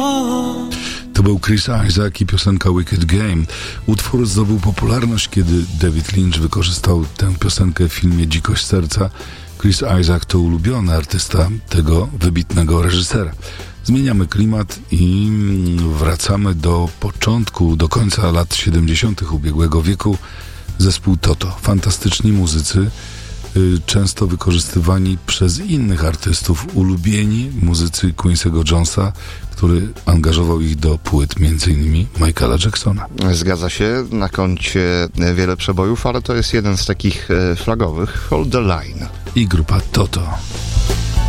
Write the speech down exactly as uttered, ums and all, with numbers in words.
To był Chris Isaak i piosenka Wicked Game. Utwór zdobył popularność, kiedy David Lynch wykorzystał tę piosenkę w filmie Dzikość serca. Chris Isaak to ulubiony artysta tego wybitnego reżysera. Zmieniamy klimat i wracamy do początku, do końca lat siedemdziesiątych ubiegłego wieku. Zespół Toto. Fantastyczni muzycy, często wykorzystywani przez innych artystów, ulubieni muzycy Quincy'ego Jonesa, który angażował ich do płyt między innymi Michaela Jacksona. Zgadza się, na koncie wiele przebojów, ale to jest jeden z takich flagowych, Hold the Line. I grupa Toto.